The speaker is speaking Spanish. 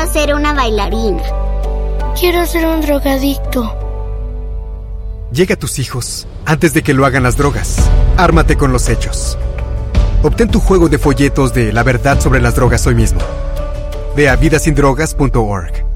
quiero ser una bailarina. Quiero ser un drogadicto. Llega a tus hijos antes de que lo hagan las drogas. Ármate con los hechos. Obtén tu juego de folletos de la verdad sobre las drogas hoy mismo. Ve a vidasindrogas.org.